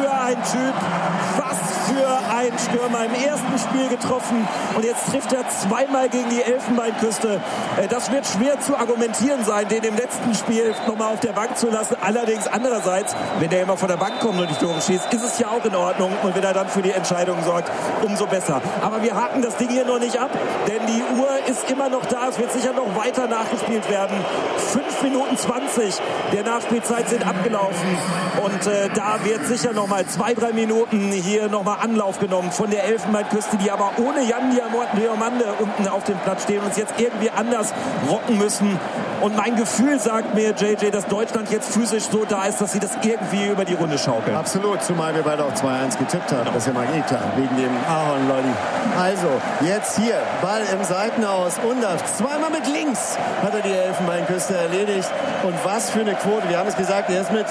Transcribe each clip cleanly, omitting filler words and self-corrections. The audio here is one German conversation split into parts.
für ein Typ, was für ein Stürmer. Im ersten Spiel getroffen und jetzt trifft er zweimal gegen die Elfenbeinküste. Das wird schwer zu argumentieren sein, den im letzten Spiel nochmal auf der Bank zu lassen. Allerdings andererseits, wenn der immer von der Bank kommt und die Tore schießt, ist es ja auch in Ordnung. Und wenn er dann für die Entscheidung sorgt, umso besser. Aber wir haken das Ding hier noch nicht ab, denn die Uhr ist immer noch da. Es wird sicher noch weiter nachgespielt werden. 5 Minuten 20 der Nachspielzeit sind abgelaufen. Und da wird sicher noch mal 2-3 Minuten hier noch mal Anlauf genommen von der Elfenbeinküste, die aber ohne Jan Diamande unten auf dem Platz stehen und uns jetzt irgendwie anders rocken müssen. Und mein Gefühl sagt mir, JJ, dass Deutschland jetzt physisch so da ist, dass sie das irgendwie über die Runde schaukeln. Absolut, zumal wir beide auch 2-1 getippt haben. Das ist ja mal klar, wegen dem Ahorn-Lolli. Also, jetzt hier, Ball im Seitenaus. Undaf, zweimal mit links hat er die Elfenbeinküste erledigt. Und was für eine Quote. Wir haben es gesagt, er ist mit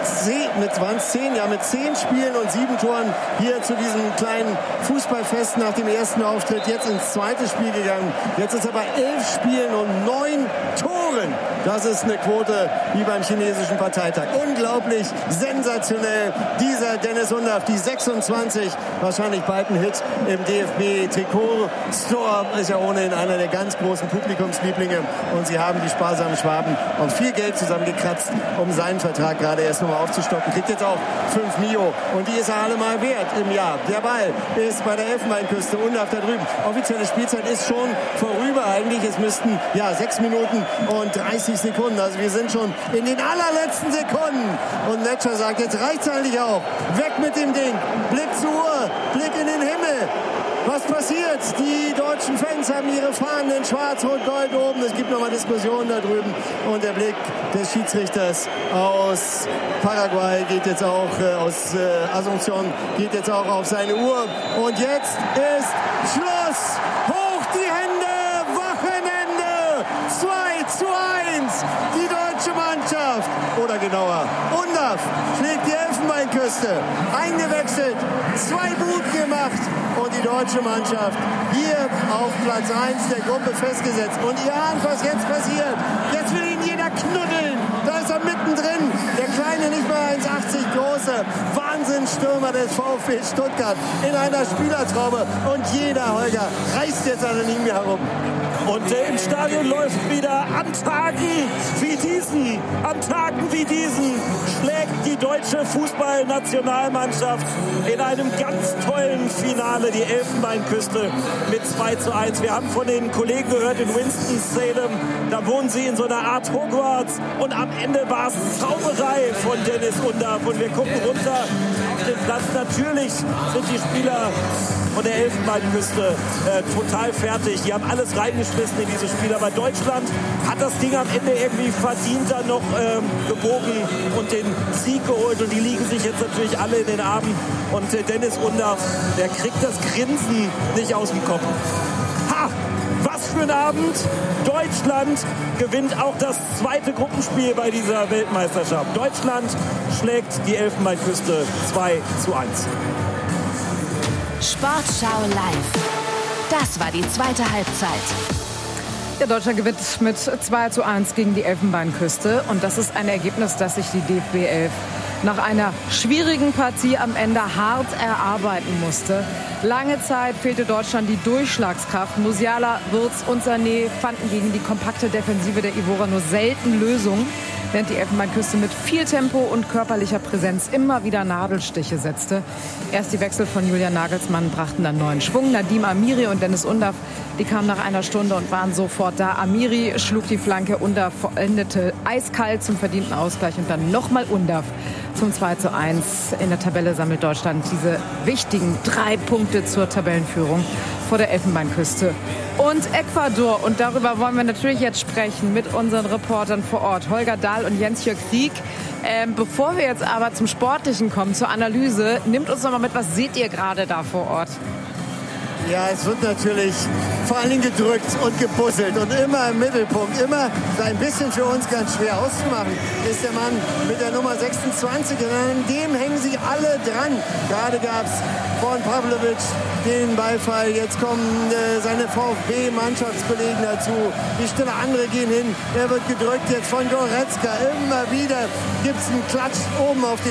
10 Spielen und 7 Toren hier zu diesem kleinen Fußballfest nach dem ersten Auftritt jetzt ins zweite Spiel gegangen. Jetzt ist er bei 11 Spielen und 9 Toren. Das ist eine Quote wie beim chinesischen Parteitag. Unglaublich, sensationell. Dieser Dennis Undaf, die 26, wahrscheinlich bald ein Hit im DFB-Trikot-Store. Ist ja ohnehin einer der ganz großen Publikumslieblinge. Und sie haben die sparsamen Schwaben auch viel Geld zusammengekratzt, um seinen Vertrag gerade erst nochmal aufzustocken. Kriegt jetzt auch 5 Mio. Und die ist er allemal wert im Jahr. Der Ball ist bei der Elfenbeinküste. Undaf da drüben. Offizielle Spielzeit ist schon vorüber eigentlich. Es müssten 6 Minuten und 30 Sekunden. Also wir sind schon in den allerletzten Sekunden. Und Netscher sagt, jetzt reicht's eigentlich auch. Weg mit dem Ding. Blick zur Uhr. Blick in den Himmel. Was passiert? Die deutschen Fans haben ihre Fahnen in Schwarz-Rot-Gold oben. Es gibt nochmal Diskussionen da drüben. Und der Blick des Schiedsrichters aus Paraguay geht jetzt auch, aus Asunción, geht jetzt auch auf seine Uhr. Und jetzt ist Schluss. Hoch die Hände. Wochenende. 2:1. Die deutsche Mannschaft. Oder genauer, Undaf schlägt die Elfenbeinküste. Eingewechselt. 2 Buden gemacht. Und die deutsche Mannschaft hier auf Platz 1 der Gruppe festgesetzt. Und ihr ahnt, was jetzt passiert. Jetzt will ihn jeder knuddeln. Da ist er mittendrin. Der kleine, nicht mal 1,80 große Wahnsinnsstürmer des VfB Stuttgart in einer Spielertraube. Und jeder, Holger, reißt jetzt an ihm herum. Und im Stadion läuft wieder an Tagen wie diesen schlägt die deutsche Fußballnationalmannschaft in einem ganz tollen Finale die Elfenbeinküste mit 2:1. Wir haben von den Kollegen gehört in Winston-Salem, da wohnen sie in so einer Art Hogwarts und am Ende war es Zauberei von Dennis Undaf und wir gucken runter auf den Platz. Natürlich sind die Spieler von der Elfenbeinküste total fertig. Die haben alles reingeschmissen in dieses Spiel. Aber Deutschland hat das Ding am Ende irgendwie verdient dann noch gebogen und den Sieg geholt. Und die liegen sich jetzt natürlich alle in den Armen. Und Dennis Undaf, der kriegt das Grinsen nicht aus dem Kopf. Ha! Was für ein Abend! Deutschland gewinnt auch das zweite Gruppenspiel bei dieser Weltmeisterschaft. Deutschland schlägt die Elfenbeinküste 2:1. Sportschau live. Das war die zweite Halbzeit. Ja, Deutschland gewinnt mit 2:1 gegen die Elfenbeinküste. Und das ist ein Ergebnis, das sich die DFB 11 nach einer schwierigen Partie am Ende hart erarbeiten musste. Lange Zeit fehlte Deutschland die Durchschlagskraft. Musiala, Wirtz und Sané fanden gegen die kompakte Defensive der Ivorer nur selten Lösungen, während die Elfenbeinküste mit viel Tempo und körperlicher Präsenz immer wieder Nadelstiche setzte. Erst die Wechsel von Julian Nagelsmann brachten dann neuen Schwung. Nadim Amiri und Dennis Undaf, die kamen nach einer Stunde und waren sofort da. Amiri schlug die Flanke, Undaf vollendete eiskalt zum verdienten Ausgleich und dann nochmal Undaf zum 2:1. In der Tabelle sammelt Deutschland diese wichtigen 3 Punkte zur Tabellenführung vor der Elfenbeinküste und Ecuador. Und darüber wollen wir natürlich jetzt sprechen mit unseren Reportern vor Ort, Holger Dahl und Jens-Jörg Rieck. Bevor wir jetzt aber zum Sportlichen kommen, zur Analyse, nimmt uns noch mal mit, was seht ihr gerade da vor Ort? Ja, es wird natürlich vor allen Dingen gedrückt und gebusselt und immer im Mittelpunkt, immer ein bisschen für uns ganz schwer auszumachen, ist der Mann mit der Nummer 26. Und an dem hängen sie alle dran. Gerade gab es von Pavlovic den Beifall. Jetzt kommen seine VfB-Mannschaftskollegen dazu. Die Stille andere gehen hin. Er wird gedrückt jetzt von Goretzka. Immer wieder gibt es einen Klatsch oben auf den